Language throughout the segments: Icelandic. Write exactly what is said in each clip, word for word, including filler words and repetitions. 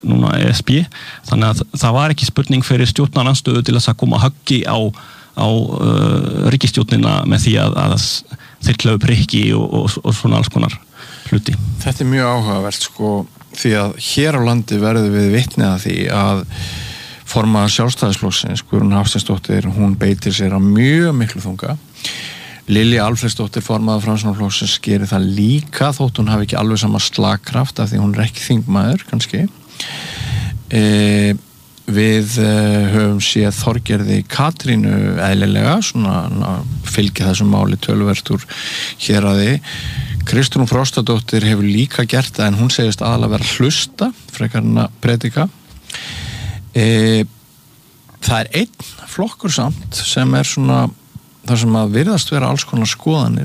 núna E S B, þannig að það var ekki spurning fyrir stjórnarandstöðu til þess að koma höggi á, á uh, ríkisstjórnina með því að, að þeir klöfu prikki og, og, og svona alls konar hluti. Þetta er mjög áhugavert sko, því að hér á landi verðum við vitni að því að formaður Sjálfstæðisflokksins, Guðrún Hafsteinsdóttir, hún beitir sér á mjög miklu þunga. Lilja Alfreðsdóttir, formaður Framsóknarflokksins, gerir það líka þótt hún hafi ekki alveg sama slagkraft af því hún er ekki þingmaður, kannski. E, við e, höfum séð Þorgerði Katrínu eðlilega, svona fylgja þessum máli töluvert úr héraði. Kristrún Frostadóttir hefur líka gert það en hún segist aðalega vera að hlusta frekar en að predika. E, það er einn flokkur samt sem er svona þar sem að virðast vera alls konar skoðanir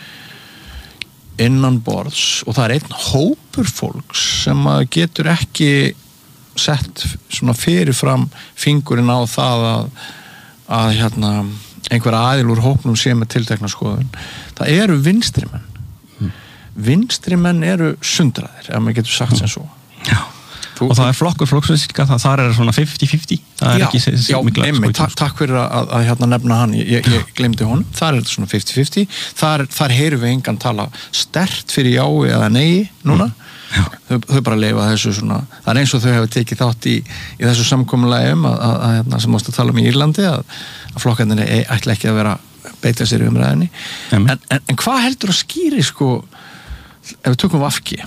innan borðs og það er einn hópur fólks sem að getur ekki sett svona fyrirfram fingurinn á það að, að hérna, einhver aðil úr hópnum sé með tiltekna skoðun. Það eru vinstrimenn. Mm. Vinstrimenn eru sundraðir, ef maður getur sagt sem svo. Já. Þú, og það er flokkur flokksins líka, það þar er svona fimmtíu fimmtíu. Það er já, ekki já, einmitt, takk, takk fyrir að, að hérna nefna hann, ég, ég glemdi honum, þar er þetta svona fimmtíu fimmtíu, þar, þar heyrum við engan tala sterkt fyrir jái eða nei núna, mm. þau, þau bara leifa þessu svona, það er eins og þau hefur tekið þátt í, í þessu samkomulagum að, að, að hérna, sem mástu tala um í Írlandi, að, að flokkarnir ætla ekki að vera beita sér í umræðinni, en, en, en hvað heldur að skýri sko, ef við tökum V G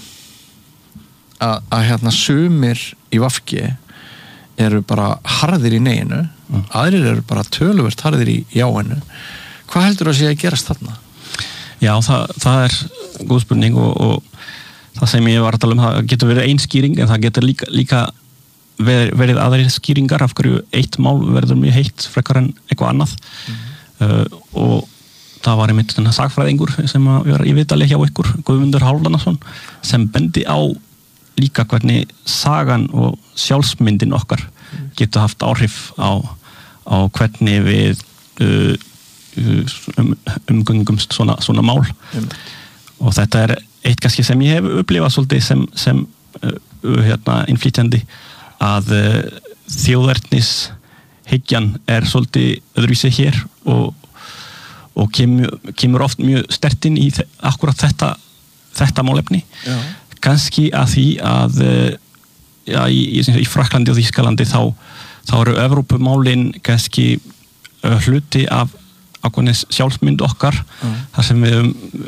að, að hérna sumir í V G eru bara harðir í neyinu, mm. aðrir eru bara töluvert harðir í jáinu. Hvað heldur að sé að gerast þarna? Já, það, það er góð spurning og, og það sem ég var að tala um, það getur verið ein skýring en það getur líka, líka verið, verið aðrir skýringar af hverju eitt mál verður mjög heitt frekar en eitthvað annað mm. uh, og það var einmitt þennan sagfræðingur sem að vera í viðtali hjá ykkur, Guðmundur Hálfdanarson, sem bendi á líka hvernig sagan og sjálfsmyndin okkar getur haft áhrif á, á hvernig við uh, um, umgöngumst svona, svona mál mm. og þetta er eitt kannski sem ég hef upplifað svolítið sem, sem uh, hérna, innflytjandi að uh, þjóðernis hyggjan er svolítið öðruvísi hér og, og kemur, kemur oft mjög sterkt inn í akkurat þetta, þetta málefni. Já. Kannski að því að já, í, í, í Frakklandi og Þýskalandi þá, þá eru Evrópumálin kannski uh, hluti af ákveðnis sjálfsmynd okkar mm. þar sem við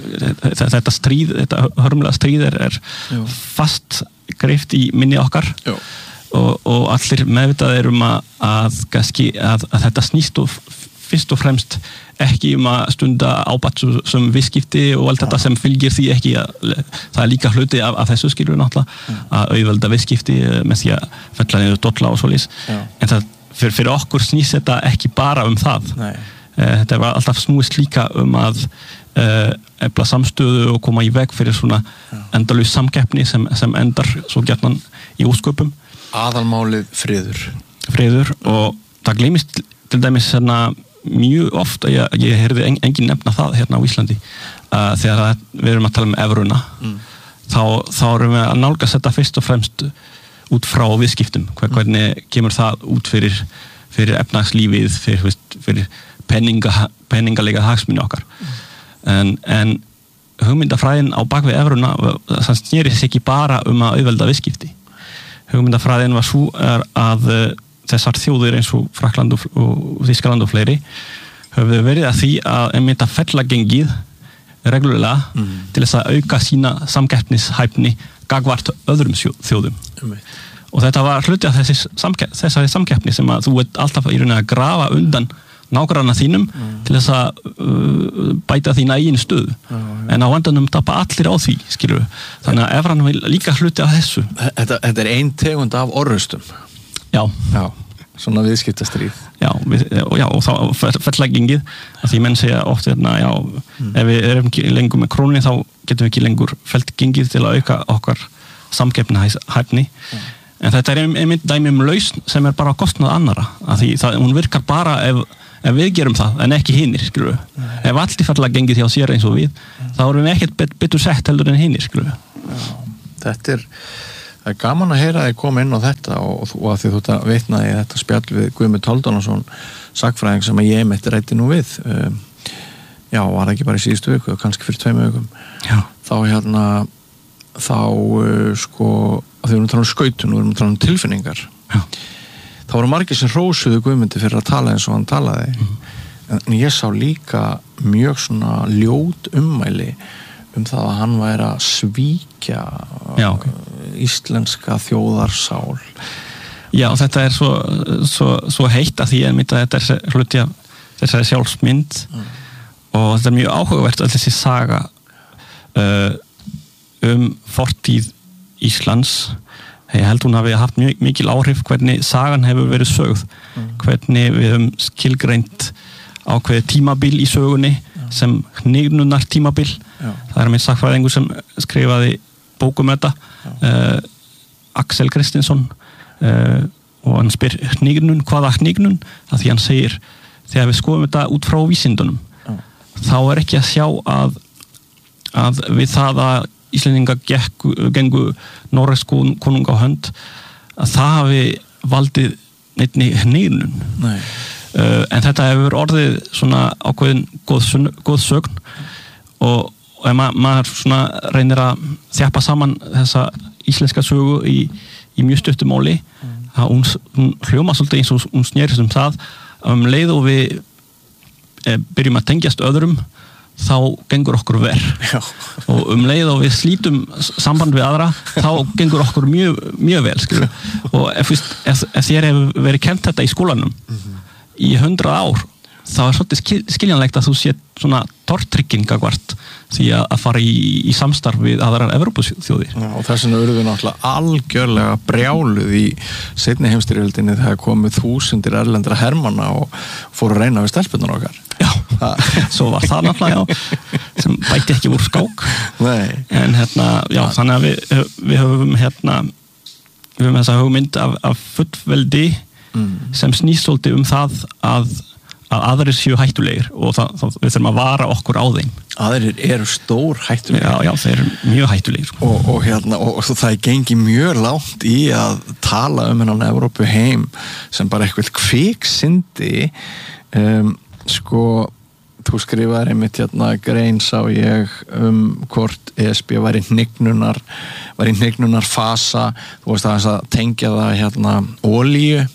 þetta stríð, þetta hörmulega stríð er, er fast greift í minni okkar og, og allir meðvitaðir um að, að, kannski, að, að þetta snýst og fyrst og fremst ekki um að stunda ábætsu sem viðskipti og allt þetta sem fylgir því ekki að, það er líka hluti af, af þessu skilur náttúrulega mm. að auðvelda viðskipti með því að fella niður dolla og svoleiðis en það, fyrir, fyrir okkur snýst þetta ekki bara um það Nei. Þetta var alltaf snúist líka um að uh, efla samstöðu og koma í veg fyrir svona endalaus samkeppni sem, sem endar svo gjarnan í ósköpum. Aðalmálið friður. Friður og það gleymist til dæmis hérna mjög oft að ég, ég heyrði en, engin nefna það hérna á Íslandi uh, þegar að, við erum að tala um evruna mm. þá, þá erum við að nálgast þetta fyrst og fremst út frá viðskiptum, Hver, hvernig kemur það út fyrir, fyrir efnahagslífið fyrir, fyrir penninga, penningalega hagsmuni okkar mm. en, en hugmyndafræðin á bakvið evruna það snýri sig ekki bara um að auðvelda viðskipti. Hugmyndafræðin var svo að þessar þjóðir eins og Frakkland og, og Þýskaland og fleiri höfðu verið að því að einmitt að fella gengið reglulega mm. til þess að auka sína samkeppnishæfni gagvart öðrum þjóðum mm. og þetta var hluti af þessi samkepp, þessari samkeppni sem að þú ert alltaf í rauninni að grafa undan nágranna þínum mm. til þess að uh, bæta þína eigin stöðu mm. en á vandanum tapa allir á því skilur við, þannig að evran vil líka hluti af þessu. Þetta, þetta er ein tegund af orrustum. Já. Já, svona viðskiptastríð. Já, við, já og þá fellægingið að því menn segja oft hérna, já, mm. ef við erum ekki lengur með krónunni þá getum við ekki lengur fellægingið til að auka okkar samkeppnishæfni mm. en þetta er einmitt dæmi um lausn sem er bara á kostnað annara að því það, hún virkar bara ef, ef við gerum það en ekki hinir, skilur við mm. ef allir fellægingið hjá sér eins og við mm. þá erum við ekkert bet, betur sett heldur en hinir, skilur við Já, þetta er það er gaman að heyra þig koma inn á þetta og, og að því þú þetta vitnaði þetta spjall við Guðmund Hálfdanarson sagfræðing sem að ég mitt ræddi nú við um, já, var ekki bara í síðustu viku kannski fyrir tveimur vikum já. Þá hérna þá uh, sko, að því við erum að tala um skautun og við erum að tala um tilfinningar já. Þá voru margir sem hrósuðu Guðmundi fyrir að tala eins og hann talaði mm. en ég sá líka mjög svona ljót ummæli um það að hann væri að svíkja já, okay. íslenska þjóðarsál. Já, þetta er svo, svo, svo heitt að því að mynda þetta er hluti af þessari sjálfsmynd mm. og þetta er mjög áhugavert að þessi saga uh, um fortíð Íslands. Ég held hún hafi haft mjög mikil áhrif hvernig sagan hefur verið sögð, mm. hvernig við höfum skilgreint ákveðið tímabil í sögunni já. Sem hnignunar tímabil. Já. Það er minn sagfræðingur sem skrifaði bókum þetta, uh, Axel Kristinsson uh, og hann spyr hnignun, hvaða hnignun? Það því hann segir, þegar við skoðum þetta út frá vísindunum, Já. Þá er ekki að sjá að, að við það að Íslendinga gekku, gengu Noregs konung á hönd, að það hafi valdið neittni hnignun. Nei. Uh, en þetta hefur orðið svona ákveðin góð, góð sögn og, og ef ma maður svona reynir að þjappa saman þessa íslenska sögu í, í mjög stuttu máli mm. að hún, hún hljóma svolítið eins og hún snerist um það um leið og við e, byrjum að tengjast öðrum þá gengur okkur verð og um leið og við slítum samband við aðra þá gengur okkur mjög, mjög vel skilur. Og ef, ef, ef þér hefur verið kennt þetta í skólanum mm-hmm. í hundrað ár, þá er svolítið skiljanlegt að þú sé svona tortryggingagvart því að fara í, í samstarf við aðrar Evrópuþjóðir. Já, og þess vegna urðu náttúrulega algjörlega brjáluð í seinni heimsstyrjöldinni þegar komið þúsundir erlendra hermanna og fóru að reyna við stelpunum okkar. Já, svo var það náttúrulega, já, sem bæti ekki úr skák. Nei. En hérna, já, þannig að við, við höfum hérna, við höfum þessa hugmynd af, af fullveldi Mm. sem snýst svolítið um það að, að aðrir séu hættulegir og það, það, við þurfum að vara okkur á þeim. Aðrir eru stór hættulegir. Já, já, þeir eru mjög hættulegir. Og, og, hérna, og, og það gengi mjög langt í að tala um hennan Evrópu heim sem bara eitthvað kviksindi. Um, sko, þú skrifaði einmitt hérna grein sá ég um hvort E S B var í hnignunar, var í hnignunar fasa, þú veist að tengja það hérna olíu.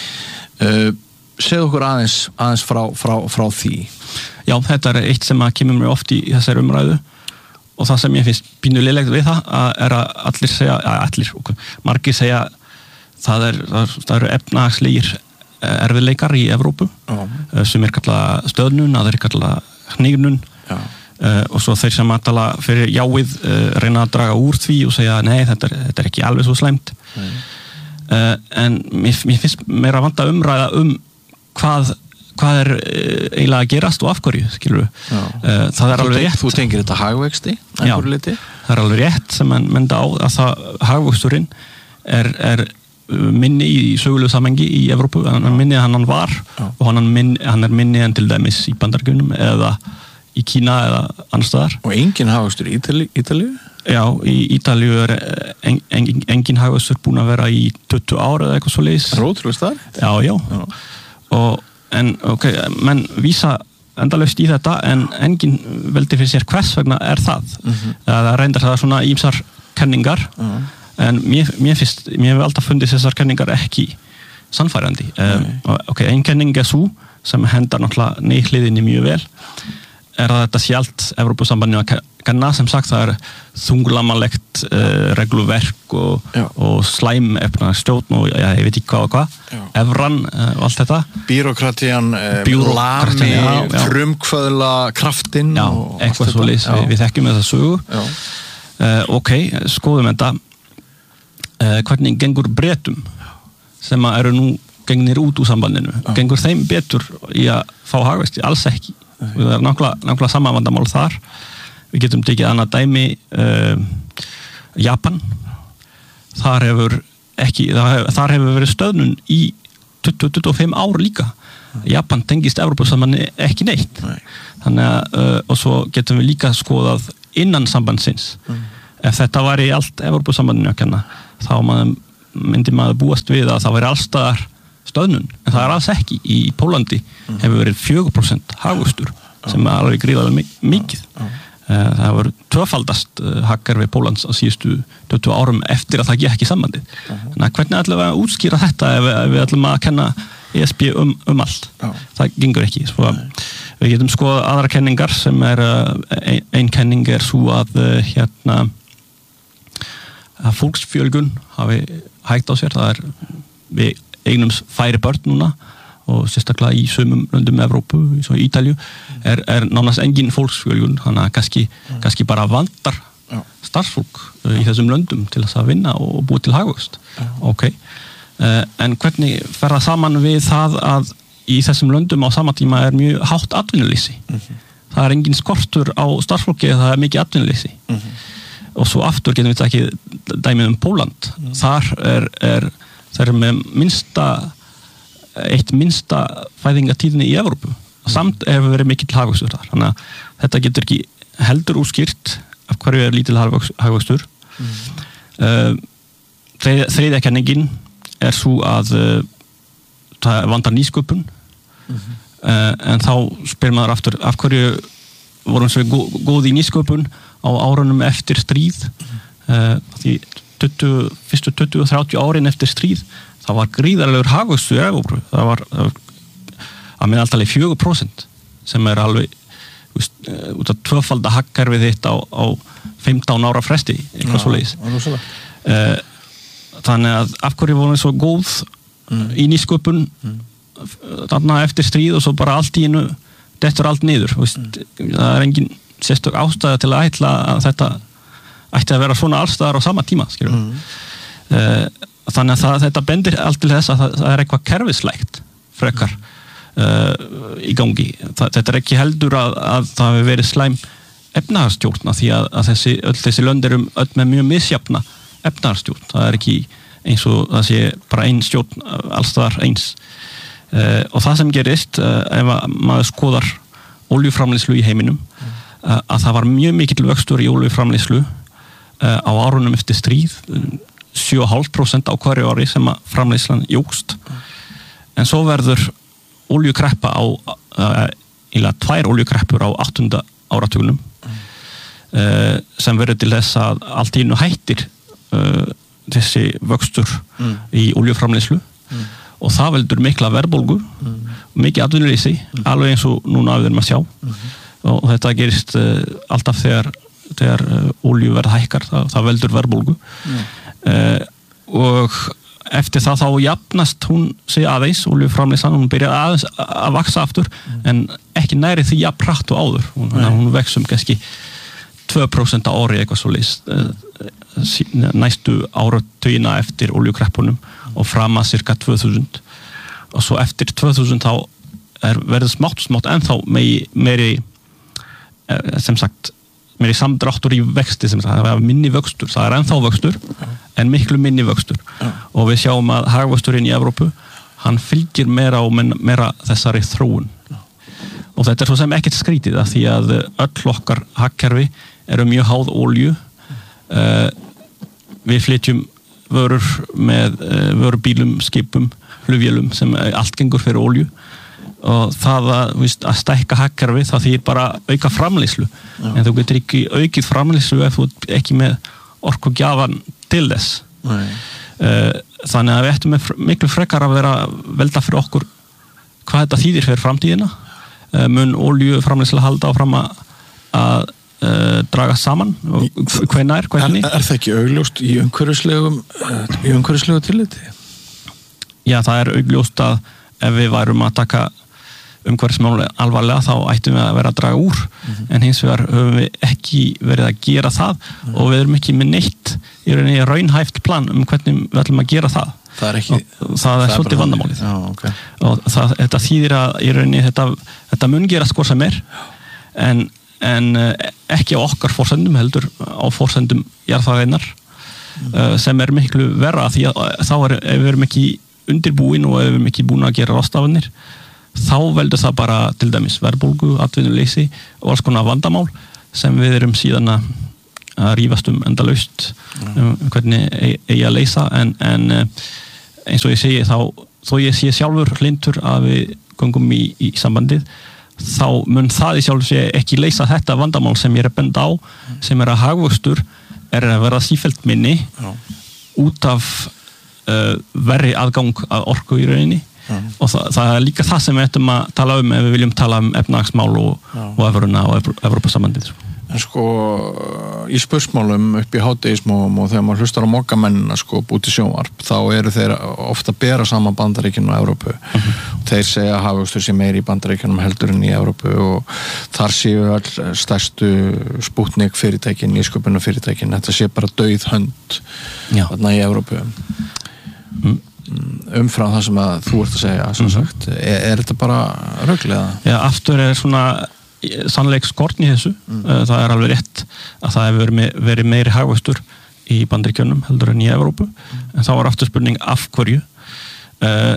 Uh, segðu okkur aðeins, aðeins frá, frá, frá því. Já, þetta er eitt sem að kemur mjög oft í þessari umræðu og það sem ég finnst pínulilegt við það að er að allir segja, að allir, okay, margir segja það, er, það, það eru efnahagslegir erfiðleikar í Evrópu uh, sem er kallað stöðnun, að þeir er kallað hnignun uh, og svo þeir sem að tala fyrir jáið uh, reyna að draga úr því og segja nei, þetta er, þetta er ekki alveg svo slæmt. Mm. Uh, en mér, mér finnst meira vanta umræða um hvað, hvað er uh, eiginlega að gerast og af hverju, skilur við. Uh, það er þú alveg rétt. Þú tengir þetta hagvexti? Já, það er alveg rétt sem mann menda á að það hagvöxturinn er, er minni í sögulegu samhengi í Evrópu, hann er minni en hann var Já. Og hann er, minni, hann er minni en til dæmis í Bandaríkjunum eða í Kína eða annars staðar. Og engin hagvöxtur í Ítalíu? Já, í Ítalíu er en, en, engin hagvöxtur búin að vera í tuttugu ára eða eitthvað svo leiðis. Rótrúlega starf? Já, já. já. Og, en, ok, menn vísa endalaust í þetta, en engin veldi fyrir sér hvers vegna er það. Mm-hmm. Það reyndar það svona ýmsar kenningar, mm-hmm. en mér, mér finnst, mér hef alltaf fundið þessar kenningar ekki sannfærandi. Um, ok, ein kenning er svo, sem hendar náttúrulega neihliðinni mjög vel, er að þetta sé allt Evrópusambandinu að kenna, sem sagt það er þunglamalegt uh, regluverk og, og slæm efnahagsstjórn og ja, ég veit ekki hvað og hvað, evran uh, og allt þetta. Bírókratían, um, lami, frumkvöðla kraftinn. Já, eitthvað svo leys, við, við þekkjum þetta sögu. Uh, ok, skoðum þetta. Uh, hvernig gengur Bretum sem eru nú gengnir út úr sambandinu? Já. Gengur þeim betur í að fá hagvexti? Alls ekki. Það er nákvæmlega, nákvæmlega sama vandamál þar. Við getum tekið annað dæmi uh, Japan. Þar hefur ekki, þar, þar hefur verið stöðnun í tuttugu til tuttugu og fimm ár líka. Mm. Japan tengist Evrópusambanni ekki neitt. Nei. Þannig að, uh, og svo getum við líka skoðað innan sambandsins. Mm. Ef þetta var í allt Evrópusambandinu að kenna, þá maður, myndi maður búast við að það væri allstaðar stöðnun, en það er alls ekki. Í Pólandi hefur verið fjögur prósent hagvöxtur sem er alveg gríðarlega mikið. Það hefur tvöfaldast hagkerfi Póllands á síðustu tuttugu árum eftir að það gekk í sambandið. Þannig að hvernig ætlum við að útskýra þetta ef við, ef við ætlum að kenna E S B um, um allt? Það gengur ekki. Svo við getum skoða aðra kenningar sem er, ein, ein kenning er svo að hérna að fólksfjölgun hafi hægt á sér. Það er við eignum færi börn núna og sérstaklega í sumum löndum Evrópu, eins og Ítalíu, er, er nánast engin fólksfjölgun, þannig að kannski, mm. kannski bara vandar Já. starfsfólk uh, í þessum löndum til þess að vinna og búið til hagvöxt. Okay. Uh, en hvernig fer það saman við það að í þessum löndum á sama tíma er mjög hátt atvinnuleysi. Mm-hmm. Það er engin skortur á starfsfólki, það er mikið atvinnuleysi. Mm-hmm. Og svo aftur getum við ekki dæmið um Pólland. Mm. Þar er, er það er með minnsta eitt minnsta fæðingatíðni í Evrópu. Samt hefur verið mikill hagvöxtur þar. Þannig að þetta getur ekki heldur útskýrt af hverju er lítill hagvöxtur. Mm. Uh, þriðja kenningin er svo að uh, það vantar nýsköpun. Mm-hmm. uh, en þá spyr maður aftur af hverju vorum við gó, góð í nýsköpun á árunum eftir stríð. Uh, því tuttugu, fyrstu tuttugu til þrjátíu árin eftir stríð það var gríðarlegur hagvöxtur í Evrópu. Það var, það var að meðaltali fjögur prósent sem er alveg veist, út af tvöfalda hagkerfið þitt á, á fimmtán ára fresti eitthvað svoleiðis. Uh, þannig að af hverju vorum við svo góð mm. í nýsköpun mm. þarna eftir stríð og svo bara allt í einu dettur allt niður. Veist, mm. það er engin sérstök ástæða til að ætla að þetta ætti að vera svona allstaðar á sama tíma. Mm. Uh, þannig að það, þetta bendir allt til þess að það, það er eitthvað kerfislægt frekar uh, í gangi. Það, þetta er ekki heldur að, að það hefur verið slæm efnahagsstjórn því að, að þessi, öll þessi lönd eru öll með mjög misjafna efnahagsstjórn. Það er ekki eins og það sé bara ein stjórn allstaðar eins. Uh, og það sem gerist uh, ef maður skoðar oljuframleiðslu í heiminum uh, að það var mjög mikill vöxtur í oljuframleiðslu uh, á árunum eftir stríð sjö komma fimm prósent á hverju ári sem að framleiðslan jókst. En svo verður oljukreppa á eða tvær oljukreppur á áttunda áratugnum uh, sem verður til þess að allt í einu hættir uh, þessi vöxtur mm. í oljuframleiðslu mm. og það veldur mikla verðbólgu mm. mikið atvinnuleysi mm. alveg eins og núna við erum að sjá mm. og þetta gerist uh, alltaf þegar, þegar uh, oljuverð hækkar það, það veldur verðbólgu mm. Uh, og eftir það þá jafnast hún sig aðeins oljuframleiðslan, hún byrjar aðeins að vaksa aftur mm. en ekki næri því jafn hratt og áður, hún, mm. hún vex um kannski tvö prósent á ári eitthvað svoleiðis uh, næstu áratugina eftir oljukreppunum mm. og fram að cirka tvö þúsund og svo eftir tvö þúsund þá er verið smátt smátt ennþá meiri, meiri uh, sem sagt meiri samdráttur í vexti sem það er minni vöxtur, það er ennþá vöxtur en miklu minni vöxtur og við sjáum að hagvöxturinn í Evrópu hann fylgir meira og meira þessari þróun og þetta er svo sem ekkert skrítið að því að öll okkar hagkerfi eru mjög háð olju uh, við flytjum vörur með uh, vörubílum, skipum, flugvélum sem allt gengur fyrir olju og það að, víst, að stækka hagkerfi það þýr bara auka framleiðslu Já. En þú getur ekki aukið framleiðslu ef þú ekki með orkugjafan til þess Nei. Þannig að við ættum með miklu frekar að vera velta fyrir okkur hvað þetta þýðir fyrir framtíðina mun oljuframleiðsla halda áfram að, að uh, draga saman og hvenær, hvernig er, er það ekki augljóst í umhverfislegum í umhverfislegu tilliti? Já, það er augljóst að ef við værum að taka umhverfismál alvarlega þá ættum við að vera að draga úr mm-hmm. en hins vegar höfum við ekki verið að gera það mm-hmm. og við erum ekki með neitt í rauninni raunhæft plan um hvernig við ætlum að gera það. Það er ekki og það er, er svolítið vandamálið. Já, okay. Og það, þetta þýðir að í rauninni þetta, þetta mun gera sko sem er en, en ekki á okkar forsendum heldur á forsendum jarðfræðinnar mm-hmm. uh, sem er miklu verra því að þá er, ef við erum ekki undirbúin og ef við erum ekki búin að gera ráðstafanir þá veldur það bara til dæmis verðbólgu, atvinnuleysi og alls konar vandamál sem við erum síðan að að rífast um endalaust um hvernig eigi að leysa en, en eins og ég segi þá þó ég sé sjálfur hlindur að við göngum í, í sambandið þá mun það í sjálf sé ekki leysa þetta vandamál sem ég er að benda á sem er að hagvöxtur er að vera sífellt minni Já. út af uh, verri aðgang að orku í rauninni Já. og það, það er líka það sem við ættum að tala um ef við viljum tala um efnahagsmál og, og Evruna og Evrópusambandið. En sko í spursmálum upp í hádegismóum og þegar maður hlustar á mokamennina sko búið til sjónvarp þá eru þeir ofta að bera saman Bandaríkjunum og Evrópu uh-huh. og þeir segja að hagvöxtur sé meiri í Bandaríkjunum heldur en í Evrópu og þar séu all stærstu Sputnik fyrirtækin, nýsköpunar fyrirtækin þetta sé bara dauð hönd þarna í Evrópu mm. umfram það sem að þú ert að segja sem mm-hmm. sagt, er, er þetta bara röglega? Já, aftur er svona sannleik skortn í þessu mm. það er alveg rétt að það hefur verið meiri hagvöxtur í Bandaríkjunum heldur en í Evrópu mm. en þá var aftur spurning af hverju uh,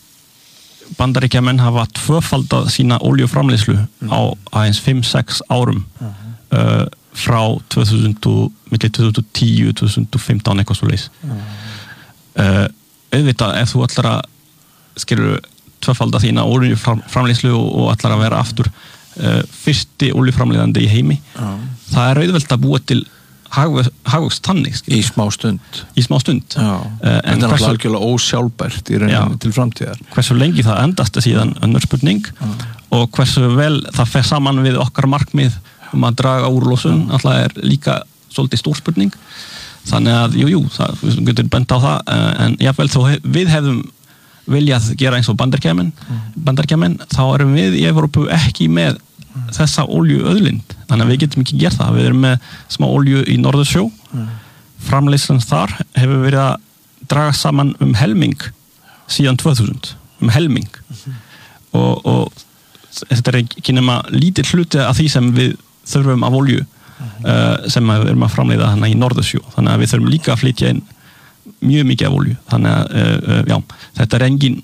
Bandaríkjamenn hafa tvöfaldað sína oljuframleiðslu mm. á aðeins fimm sex árum mm. uh, frá tvö þúsund og, milli tvö þúsund og tíu til tvö þúsund og fimmtán eitthvað svo leys mm. uh, auðvitað ef þú ætlar að skilur tvöfaldað þína oljuframleiðslu og, og ætlar að vera aftur Uh, fyrsti oljuframleiðandi í heimi Já. það er auðvelt að búa til hagvöxt tannig í smá stund í smá stund uh, en þetta er hversu, algjörlega ósjálfbært í rauninni til framtíðar hversu lengi það endast er síðan önnur spurning Já. og hversu vel það fer saman við okkar markmið um að draga úr losun alltaf er líka svolítið stór spurning þannig að jú, jú, það, við getum bent á það uh, en jáfnvel þó hef, við hefðum viljað gera eins og bandaríkjamenn mm. bandaríkjamenn, þá erum við í Evrópu ekki með mm. þessa oljuauðlind þannig að við getum ekki gert það við erum með smá olju í Norðursjó mm. framleiðslan þar hefur verið að draga saman um helming síðan tvö þúsund um helming mm. og, og þetta er ekki nema lítill hluti af því sem við þurfum af olju mm. uh, sem við erum að framleiða hana í Norðursjó þannig að við þurfum líka að flytja inn mjög mikið af olju þannig að uh, já, þetta er engin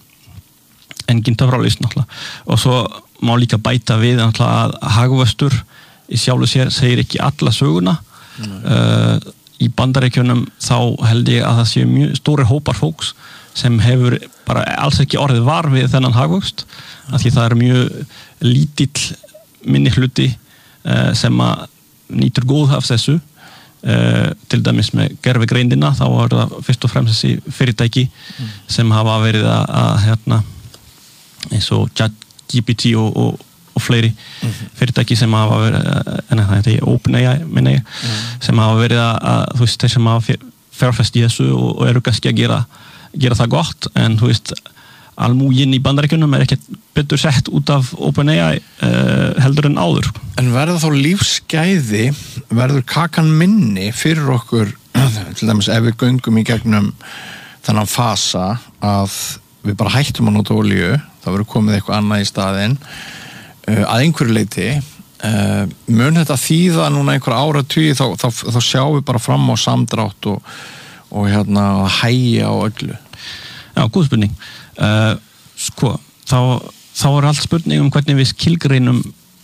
engin töfralausn náttúrulega og svo má líka bæta við náttúrulega að hagvöxtur í sjálfu sér segir ekki alla söguna uh, í Bandaríkjunum þá held ég að það séu mjög stóri hópar fólks sem hefur bara alls ekki orðið var við þennan hagvöxt mm. af því það er mjög lítill minni hluti uh, sem að nýtur góð af þessu Uh, til dæmis með gervigreindina þá var það fyrst og fremst þessi fyrirtæki mm. sem hafa verið að, að hérna, eins og ChatGPT og, og, og fleiri mm-hmm. fyrirtæki sem hafa verið en það er OpenAI minni ég mm. sem hafa verið að, að þú veist þeir sem hafa fjárfest í þessu og, og eru kannski að gera, gera það gott en þú veist almúginn í Bandaríkjunum er ekkert betur sett út af OpenAI uh, heldur en áður. En verður þá lífsgæði, verður kakan minni fyrir okkur, til dæmis ef við göngum í gegnum þennan fasa að við bara hættum að nota olíu, það verður komið eitthvað annað í staðinn, uh, að einhverju leyti, uh, mun þetta þýða núna einhver áratugi, þá, þá, þá sjáum við bara fram á samdrátt og, og hérna hægja á öllu. Já, góð spurning. Uh, sko, þá, þá er allt spurning um hvernig við skilgreinum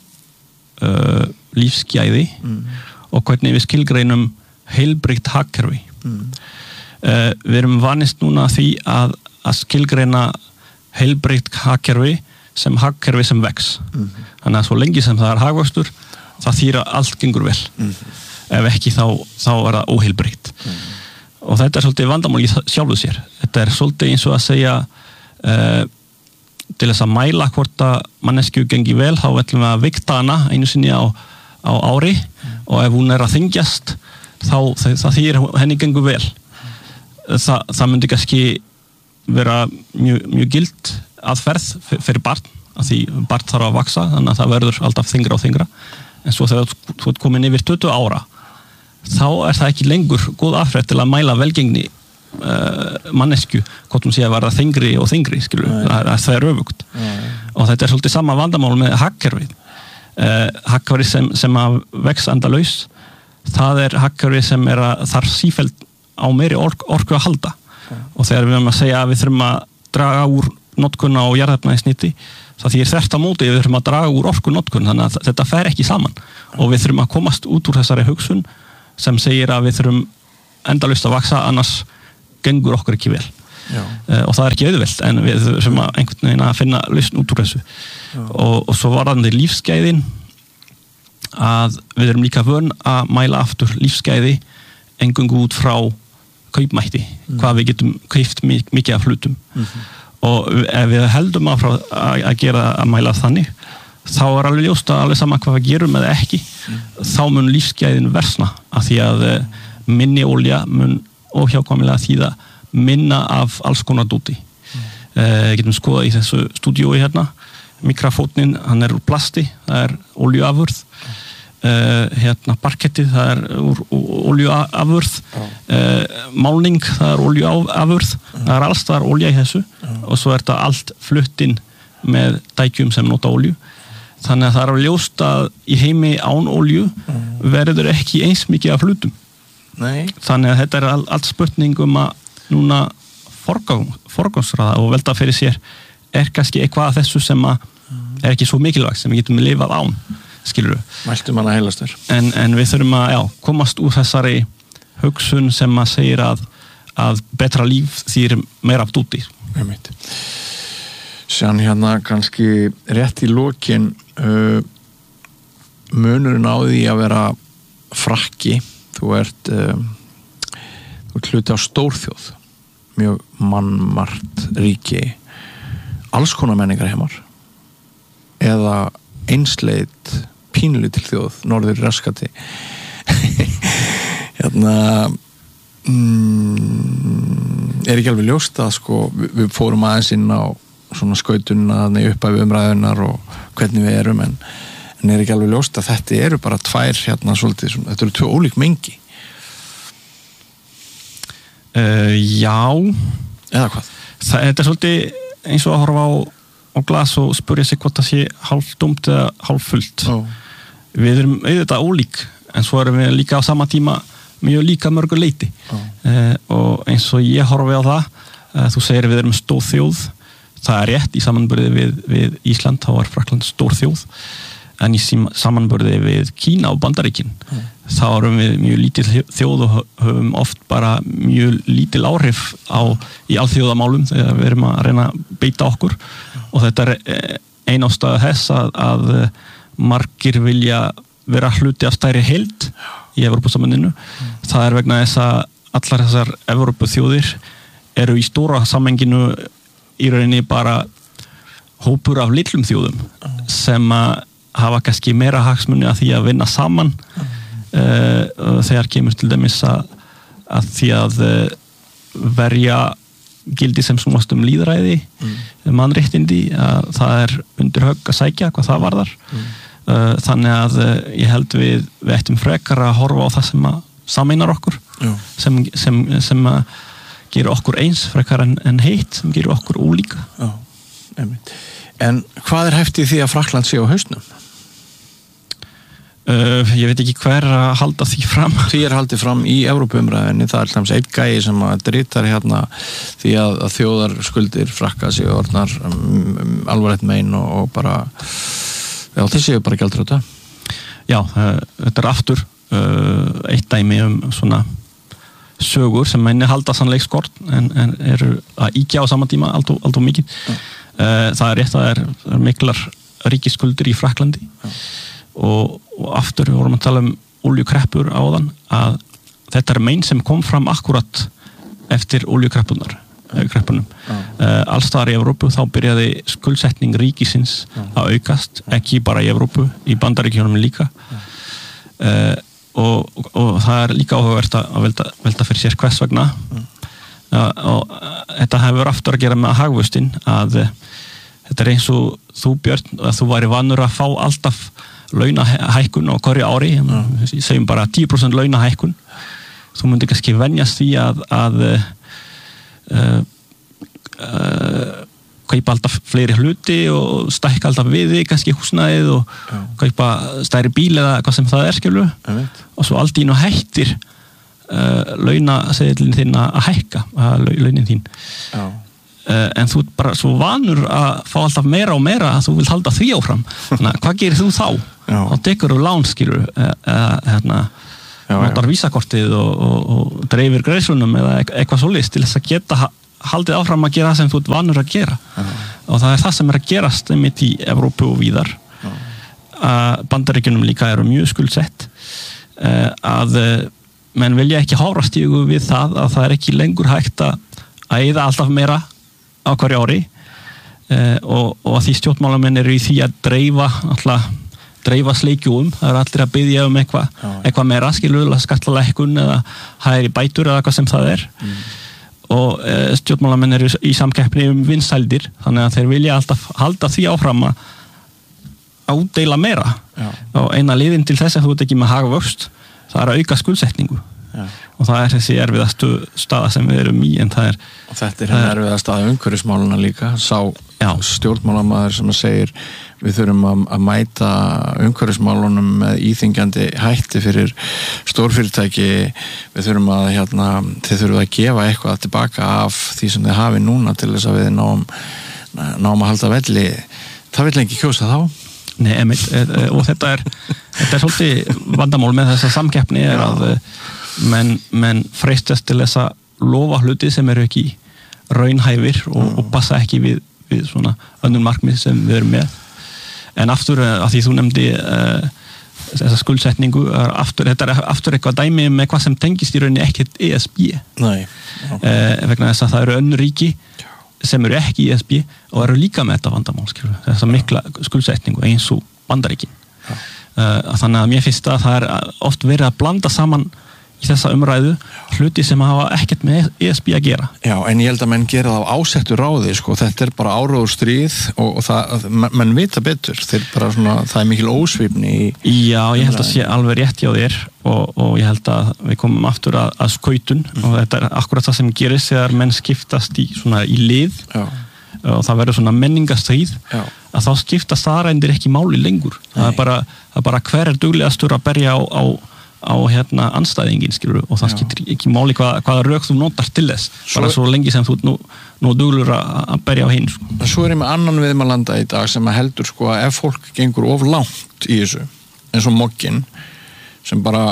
uh, lífsgæði mm. og hvernig við skilgreinum heilbrigt hagkerfi. Mm. Uh, við erum vanist núna því að, að skilgreina heilbrigt hagkerfi sem hagkerfi sem vex. Mm. Þannig að svo lengi sem það er hagvöxtur, það þýðir að allt gengur vel. Mm. Ef ekki þá, þá er það óheilbrigt. Mm. Og þetta er svolítið vandamál í sjálfu sér. Þetta er svolítið eins og að segja Uh, til þess að mæla hvort að manneskju gengi vel þá ætlum við að vikta hana einu sinni á, á ári mm. og ef hún er að þyngjast þá það, það þýðir henni gengur vel Þa, það myndi kannski vera mjög, mjög gild aðferð fyrir barn að því barn þarf að vaksa þannig að það verður alltaf þyngra og þyngra en svo þegar þú ert komin yfir tuttugu ára þá er það ekki lengur góð aðferð til að mæla velgengni Uh, mannesku, hvort hún sé að verða þyngri og þyngri, skilur, það, það er öfugt og þetta er svolítið sama vandamál með hagkerfið uh, hagkerfið sem, sem að vex endalaus það er hagkerfið sem er að þarf sífellt á meiri ork, orku að halda okay. og þegar við erum að segja að við þurfum að draga úr notkun á jarðefnaeldsneyti það þýðir þvert á móti við þurfum að draga úr orku notkun þannig að þetta fer ekki saman okay. og við þurfum að komast út úr þessari hugsun sem segir að við þurfum endalaust að vaksa, annars gengur okkur ekki vel. Uh, og það er ekki auðvelt, en við þurfum að einhvern veginn að finna lausn út úr þessu. Og, og svo varðandi lífsgæðin, að við erum líka vön að mæla aftur lífsgæði eingöngu út frá kaupmætti, mm. hvað við getum kaupt mikið af hlutum. Mm-hmm. Og ef við heldum að, frá, að, að gera að mæla þannig, þá er alveg ljóst að alveg sama hvað við gerum eða ekki, mm. þá mun lífsgæðin versna, af því að mm. minni olja mun óhjákvæmilega þýða minna af alls konar dóti. Mm. Uh, getum skoðað í þessu stúdíói hérna, mikrofóninn, hann er úr plasti, það er oljuafurð, mm. uh, hérna parkettið, það er úr, úr oljuafurð, mm. uh, málning, það er oljuafurð, mm. það er alls það er olja í þessu, mm. og svo er þetta allt flutt inn með dækjum sem nota olju. Þannig að það er alveg ljóst að í heimi án olju mm. verður ekki eins mikið af hlutum. Nei. Þannig að þetta er allt spurning um að núna forgang, forgangsraða og velta fyrir sér er kannski eitthvað af þessu sem að er ekki svo mikilvægt sem við getum lifað án, skilur við. Mæltum hann að heilast þér. En, en við þurfum að já, komast úr þessari hugsun sem að segir að, að betra líf þýr meira af dúti. Ég veit. Sjan hérna kannski rétt í lokin uh, munurinn á því að vera frakki, þú ert uh, þú ert hluti á stórþjóð, mjög mannmargt ríki, alls konar menningar heimar, eða einsleit pínlítil þjóð, norður raskati. Hérna mm, er ekki alveg ljóst að sko, við, við fórum aðeins inn á svona skautunna þannig upp af umræðunar og hvernig við erum, en, en er ekki alveg ljóst að þetta eru bara tvær hérna svolítið, svona, þetta eru tvö ólík mengi. Uh, já. Eða hvað? Það, þetta er svolítið eins og að horfa á, á glas og spurja sig hvort það sé hálf dumt eða hálf fullt. Oh. Við erum auðvitað ólík, en svo erum við líka á sama tíma mjög líka mörgu leiti. Oh. Uh, og eins og ég horfi á það, uh, þú segir við erum stór þjóð, það er rétt í samanburði við, við Ísland, þá er Frakkland stór þjóð, en í samanburði við Kína og Bandaríkin, mm. þá erum við mjög lítil þjóð og höfum oft bara mjög lítil áhrif á, í alþjóðamálum þegar við erum að reyna að beita okkur, mm. og þetta er ein ástæða þess að, að margir vilja vera hluti af stærri heild í Evrópusambandinu. Mm. Það er vegna þess að allar þessar Evrópuþjóðir eru í stóra samhenginu í rauninni bara hópur af litlum þjóðum mm. sem að hafa kannski meira hagsmuni að því að vinna saman mm. uh, þegar kemur til dæmis að, að því að uh, verja gildi sem snúast um lýðræði, mm. mannréttindi, að það er undir högg að sækja hvað það varðar. Mm. Uh, þannig að uh, ég held við, við ættum frekar að horfa á það sem að sameinar okkur, mm. sem, sem, sem að gera okkur eins frekar en, en heitt, sem gera okkur ólíka. Mm. En hvað er hæft í því að Frakkland sé á hausnum? Uh, ég veit ekki hver að halda því fram. Því er haldið fram í Evrópuumræðinni, það er alltaf einn gæi sem að dritar hérna því að, að þjóðar skuldir Frakka sig orðnar um, alvarlegt mein og, og bara já, þeir séu bara gjaldþrota. Já, uh, þetta er aftur uh, eitt dæmi um svona sögur sem menni halda sannleik skort en, en eru að íkja á sama tíma allt og mikið. Ja. Uh, það er rétt að það er, er miklar ríkisskuldir í Frakklandi. Ja. Og, og aftur við vorum að tala um oljukreppur áðan, að þetta er mein sem kom fram akkurat eftir oljukreppunar kreppunum. Ja. Uh, alls staðar í Evrópu þá byrjaði skuldsetning ríkisins ja. að aukast, ekki bara í Evrópu, í Bandaríkjunum líka. Ja. Uh, og, og, og það er líka áhugavert að velta, velta fyrir sér hvers vegna. Ja. Uh, og uh, þetta hefur aftur að gera með hagvöxtin, að uh, þetta er eins og þú, Björn, að þú væri vanur að fá alltaf launahækkun á hverju ári, ja. segjum bara tíu prósent launahækkun. Þú myndir kannski venjast því að, að uh, uh, kaupa alltaf fleiri hluti og stækka alltaf við þig, kannski húsnæðið og ja. kaupa stærri bíl eða hvað sem það er, skilur. Ja. Og svo allt í nú hættir uh, launaseðlinn þín að hækka, að launin þín. Ja. Uh, en þú ert bara svo vanur að fá alltaf meira og meira að þú vilt halda því áfram. Þannig, hvað gerir þú þá? Já. Þá tekur þú lán, skilur, eða hérna, notar vísakortið og, og, og dreifir greiðslunum eða eitthvað svoleiðis til þess að geta haldið áfram að gera það sem þú ert vanur að gera já. Og það er það sem er að gerast einmitt í Evrópu og víðar að Bandaríkjunum líka eru mjög skuldsett að menn vilja ekki hárast í við það að það er ekki lengur hægt að eyða alltaf meira á hverju ári og, og að því stjórnmálamenn eru í því að dreifa alltaf dreifa sleikjúum, það eru allir að biðja um eitthvað eitthvað meira, skilur, skattalækkun eða hærri bætur eða hvað sem það er mm. og e, stjórnmálamenn eru í samkeppni um vinsældir þannig að þeir vilja alltaf halda því áfram að útdeila meira Já. Og eina leiðin til þess að þú ert ekki með hagvöxt það er að auka skuldsetningu Já. Og það er þessi erfiðastu staða sem við erum í en það er og þetta er henni erfiða staða umhverfismáluna líka sá Já. Stjórnmálamaður sem að segir við þurfum að, að mæta umhverfismálunum með íþingjandi hætti fyrir stórfyrirtæki við þurfum að hérna, þið þurfum að gefa eitthvað tilbaka af því sem þið hafi núna til þess að við náum, náum að halda velli það vil ekki kjósa þá Nei, emitt, og þetta er þetta er svolítið vandamál með þessa samkeppni er að menn, menn freistast til þess að lofa hluti sem eru ekki raunhæfir og, og passa ekki við, við svona önnur markmið sem við erum með en aftur að því þú nefndi uh, þessa skuldsetningu aftur, þetta er aftur eitthvað dæmi með hvað sem tengist í rauninni ekkert E S B Nei uh, vegna þess að það eru önnur ríki sem eru ekki í E S B og eru líka með þetta vandamál skilur, þessa mikla skuldsetningu eins og Bandaríkin uh, þannig að mér finnst að það er oft verið að blanda saman í þessa umræðu hluti sem hafa ekkert með E S B að gera Já, en ég held að menn gera það á ásettu ráði sko, þetta er bara áróður stríð og, og það, menn vita betur þeir bara svona, það er mikil ósvífni í Já, ég held að sé alveg rétt hjá þér og, og ég held að við komum aftur að, að skautun mm. og þetta er akkurat það sem gerist þegar menn skiptast í, svona, í lið Já. Og það verður svona menningastríð Já. Að þá skiptast staðreyndir ekki máli lengur það er, bara, það er bara hver er duglegastur að berja á, á, á hérna anstæðingin skilur og það skiptir ekki máli hvað, hvaða rök þú notar til þess svo, bara svo lengi sem þú nú, nú duglur að berja á hinn sko. Svo er ég með annan viðmælanda í dag sem að heldur sko að ef fólk gengur of langt í þessu eins og mogginn sem bara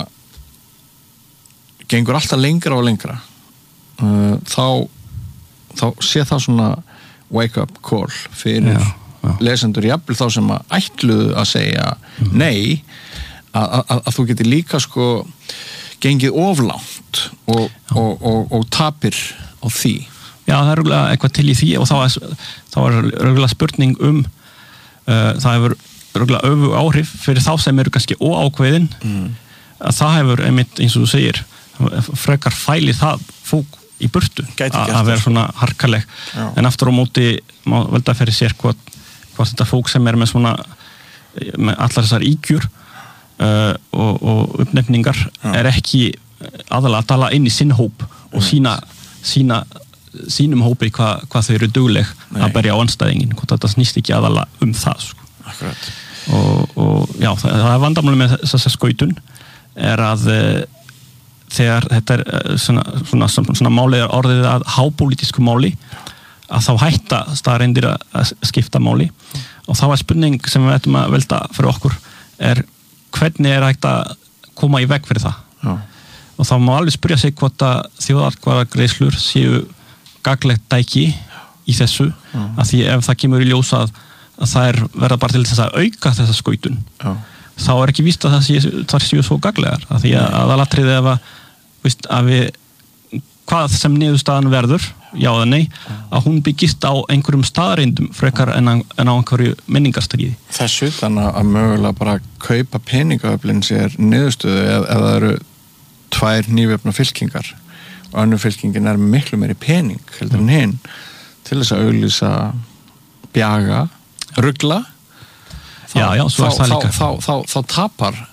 gengur alltaf lengra og lengra uh, þá þá sé það svona wake up call fyrir já, já. Lesendur jafnvel þá sem að ætluðu að segja mm. nei að, að, að þú getur líka sko gengið oflangt og, og, og, og tapir á því Já, það er röglega eitthvað til í því og þá er, þá er röglega spurning um uh, það hefur röglega öfu áhrif fyrir þá sem eru kannski óákveðin mm. að það hefur einmitt eins og þú segir frekar fæli það fólk í burtu að vera svona harkaleg Já. En aftur á móti má velta fyrir sér hvort, hvort þetta fólk sem er með svona með allar þessar ígjur uh, og, og uppnefningar Já. Er ekki aðalega að tala inn í sinn hóp og sína, sína sínum hópi hvað, hvað þau eru dugleg Nei. Að berja á anstæðingin hvort þetta snýst ekki aðalega um það sko. og, og já, það, það er vandamáli með þessa skautun er að þegar þetta er svona, svona, svona, svona málið er orðið að hápolítísku máli að þá hætta staðreyndir að skipta máli og þá er spurning sem við ættum að velta fyrir okkur er hvernig er hægt að koma í veg fyrir það Já. Og þá má alveg spyrja sig hvort að þjóðaratkvæðagreiðslur séu gagnlegt tæki í þessu Já. Að því ef það kemur í ljós að, að það er verða bara til þess að auka þessa skautun Já. Þá er ekki víst að það séu, það séu svo gagnlegar að því að aðalatriði ef að Veist, að við, hvað sem niðurstaðan verður, já eða nei, að hún byggist á einhverjum staðreindum frekar en, að, en á einhverju menningarstríði. Þessu þannig að mögulega bara kaupa peningaöflin sér niðurstöðu ef, ef það eru tvær nývefna fylkingar og önnur fylkingin er miklu meiri pening heldur en hinn til þess að auglýsa, bjaga, rugla. Þá, já, já, svo er það líka. Þá, þá, þá, þá tapar,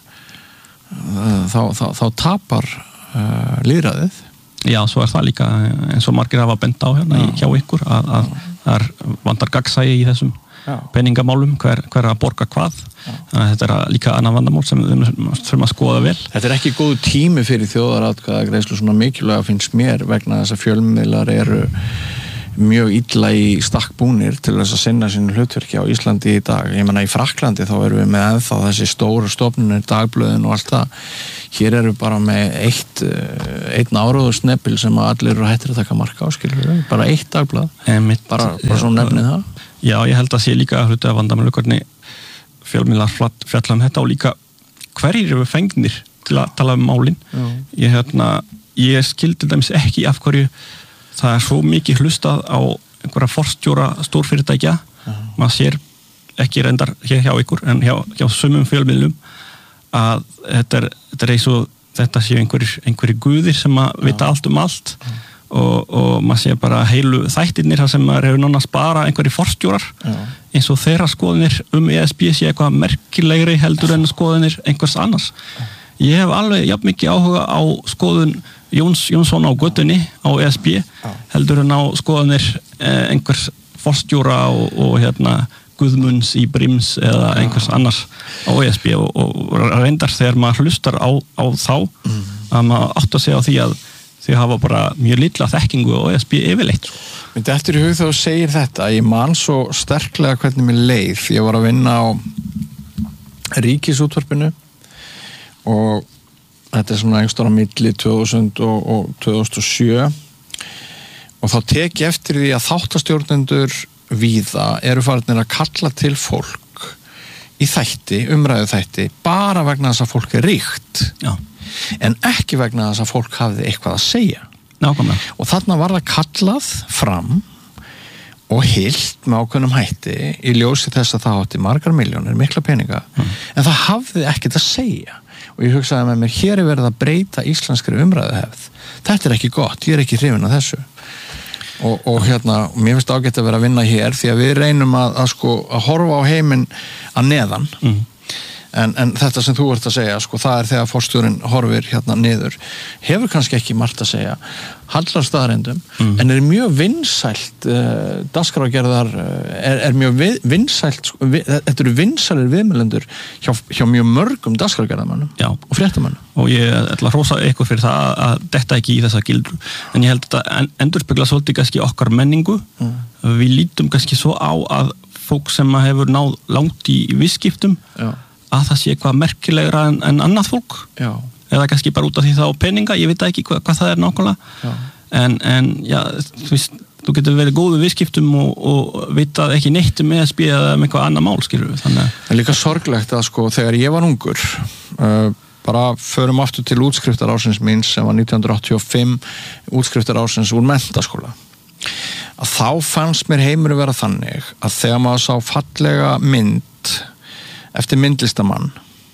þá, þá, þá tapar Uh, lýðræðið. Já, svo er það líka eins og margir hafa bent á hérna Já. Hjá ykkur að, að það er vandar gagnsæi í þessum Já. Peningamálum hver, hver að borga hvað þannig að þetta er líka annan vandamál sem við þurfum að skoða vel. Þetta er ekki góðu tími fyrir þjóðaratkvæðagreiðslu svona mikilvæga finnst mér vegna þess að fjölmiðlar eru mjög illa í stakk búnir til þess að sinna sínu hlutverki á Íslandi í dag. Ég meina í Frakklandi þá erum við með ennþá þessi stóru stofnunir, dagblöðin og allt það. Hér erum við bara með eitt einn áróður snepil sem að allir eru hættir að taka marka á, skilur við. Bara eitt dagblað. Mitt, bara bara svo nefnið það. Já, ég held að sé líka hluti af vandamáli hvernig fjölmiðlar fjalla um þetta og líka hverjir eru fengnir til að tala um málin. Já. Ég, hérna, ég skildi dæmis ekki af hverju það er svo mikið hlustað á einhverja forstjóra stórfyrirtækja. Já. Maður sér ekki reyndar hér hjá ykkur en hjá, hjá sumum fjölmiðlum að þetta er, þetta er eins og þetta séu einhverjir, einhverjir guðir sem að vita allt um allt. Já. Og, og maður sé bara heilu þættirnir þar sem maður hefur nánast bara einhverjir forstjórar. Já. Eins og þeirra skoðinir um E S B sé eitthvað merkilegri heldur en skoðinir einhvers annars. Já. Ég hef alveg jafn mikið áhuga á skoðun Jóns Jónsson á göttunni á E S B. Já. Heldur en á skoðinir eh, einhvers forstjóra og, og hérna Guðmunds í Brims eða einhvers annars á E S B og, og reyndar þegar maður hlustar á, á þá mm. að maður átt að segja á því að þau hafa bara mjög litla þekkingu og E S B yfirleitt. Myndi eftir í hug þá segir þetta, ég man svo sterklega hvernig mér leið, ég var að vinna á Ríkisútvarpinu og þetta er svona einhverjum á milli tvö þúsund og, og tvö þúsund og sjö og þá tek ég eftir því að þáttastjórnendur víða eru farinir að kalla til fólk í þætti, umræðu þætti, bara vegna þess að fólk er ríkt. Já. En ekki vegna þess að fólk hafði eitthvað að segja. Nákvæmlega. Og þarna var það kallað fram og hilt með ákveðnum hætti í ljósi þess að það átti margar milljónir, mikla peninga, mm. en það hafði ekkert að segja. Og ég hugsaði með mér, hér er verið að breyta íslenskri umræðuhefð. Þetta er ekki gott, ég er ekki hrifinn af þessu. Og, og hérna, mér finnst ágætt að vera að vinna hér því að við reynum að, að, sko, að horfa á heiminn að neðan. Mm. En, en þetta sem þú ert að segja, sko, það er þegar forstjórinn horfir hérna niður, hefur kannski ekki margt að segja, hallar staðarindum, mm. en er mjög vinsælt, uh, dagskrárgerðar, uh, er, er mjög vi, vinsælt, sko, vi, þetta eru vinsælir viðmælendur hjá, hjá mjög mörgum dagskrárgerðarmönnum og fréttamönnum. Og ég ætla að hrósa ykkur fyrir það að detta ekki í þessa gildru, en ég held að þetta endurspegla svolítið kannski okkar menningu, mm. við lítum kannski svo á að fólk sem hefur náð langt í viðskiptum, já. Að það sé eitthvað merkilegra en, en annað fólk. Já. Eða kannski bara út af því þá peninga, ég veit ekki hvað, hvað það er nákvæmlega. En, en já, þú veist, þú getur verið góð við viðskiptum og, og vitað ekki neitt um E S B eða um eitthvað annað mál, skilur við. Þannig að... Það er líka sorglegt að sko, þegar ég var ungur, uh, bara förum aftur til útskriftar ársins míns sem var nítján hundruð áttatíu og fimm, útskriftar ársins úr menntaskóla. Að þá fannst mér heimur vera þannig að þegar maður sá fallega mynd eftir myndlistamann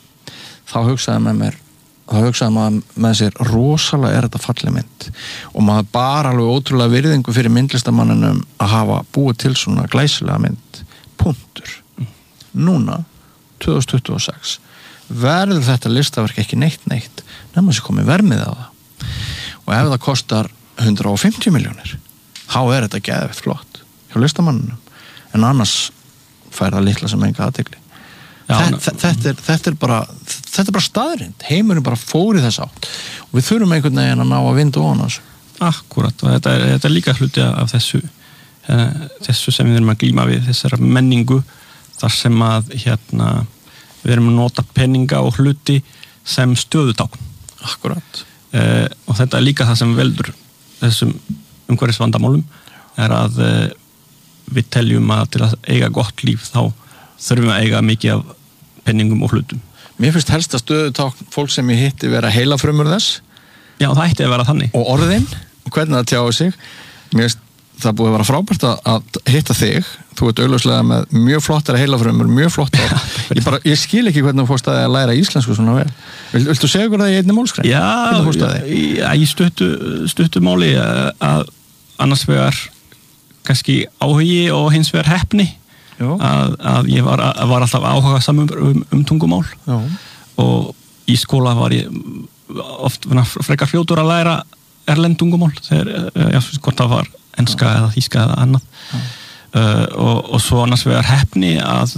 þá hugsaði með mér þá hugsaði maður með sér rosalega er þetta falleg mynd og maður bara alveg ótrúlega virðingu fyrir myndlistamanninum að hafa búið til svona glæsilega mynd punktur. Núna tvö þúsund tuttugu og sex verður þetta listaverk ekki neitt neitt nema sem komið vermið á það og ef það kostar hundrað og fimmtíu milljónir þá er þetta geðveikt flott hjá listamanninum en annars fær það litla sem enga athygli. Já, þetta, þetta, er, þetta er bara þetta er bara staðrind, heimurinn bara fór í þess átt og við þurfum einhvern veginn að ná að vinda ofan á þessu. Akkúrat, og þetta er, þetta er líka hluti af þessu uh, þessu sem við erum að glíma við þessara menningu þar sem að hérna, við erum að nota peninga og hluti sem stöðutákn. Akkúrat. Uh, og þetta er líka það sem veldur þessum umhverfisvandamálum er að uh, við teljum að til að eiga gott líf þá þurfum að eiga mikið af penningum og hlutum. Mér finnst helst að stöðutákn fólk sem ég hitti vera heilafrumur þess. Já, það ætti að vera þannig. Og orðin, og hvernig það tjáði sig. Mér finnst það búið að vera frábært að hitta þig. Þú ert augljóslega með mjög flottara heilafrumur, mjög flottar. ég, bara, ég skil ekki hvernig þú fórst að læra íslensku svona vel. Vil, viltu segja okkur það í einni málskræn? Já, ég, ég stuttu, stuttu máli að annars vegar kannski áhugi og hins vegar heppni. Að, að ég var, að var alltaf áhuga saman um, um tungumál. Já. Og í skóla var ég oft frekar fljótur að læra erlend tungumál þegar ég veist hvort það var enska eða þýska eða annað uh, og, og svo annars vegar heppni að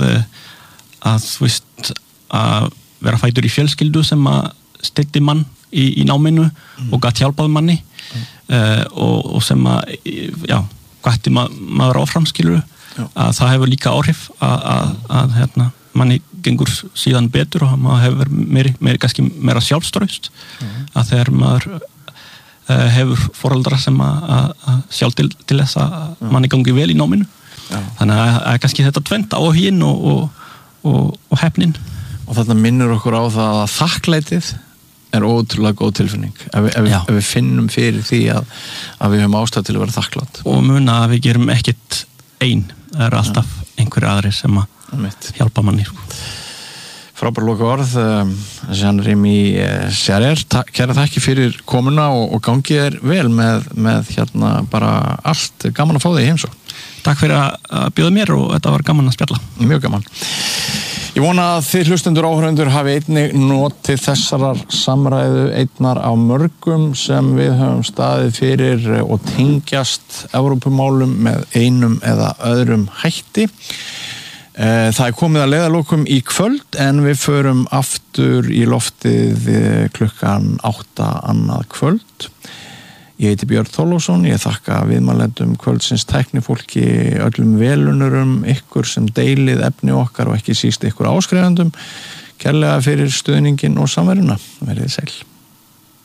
að þú veist að vera fætur í fjölskyldu sem að styddi mann í, í náminu mm. og gat hjálpað manni mm. uh, og, og sem að já, hvatti ma maður áfram skilur að það hefur líka áhrif að, að, að hérna, manni gengur síðan betur og maður hefur meiri, meiri, kannski meira sjálfstraust mm. að þegar maður uh, hefur foreldra sem að, að sjálf til, til þess að mm. manni gangi vel í náminu Já. Þannig að, að kannski þetta tvent áhuginn og, og, og, og hefnin og þarna minnur okkur á það að þakklætið er ótrúlega góð tilfinning ef við, ef, ef við finnum fyrir því að, að við höfum ástæð til að vera þakklátt og muna að við gerum ekkert ein það er alltaf ja. einhverju aðri sem að hjálpa manni Frábær loka orð Jean-Rémy Serrer kæra þakki fyrir komuna og, og gangið er vel með, með hérna bara allt gaman að fá þig í heimsókn Takk fyrir að bjóða mér og þetta var gaman að spjalla Mjög gaman Ég vona að þið hlustendur áhörundur hafi einnig notið þessarar samræðu einnar á mörgum sem við höfum staðið fyrir og tengjast Evrópumálum með einum eða öðrum hætti. Það er komið að leiðarlokum í kvöld en við förum aftur í loftið klukkan átta annað kvöld. Ég heiti Björn Þorláksson, ég þakka viðmælendum kvöldsins tæknifólki, öllum velunurum, ykkur sem deilið efni okkar og ekki síst ykkur áskrifendum. Kærlega fyrir stuðningin og samveruna. Verið sæl.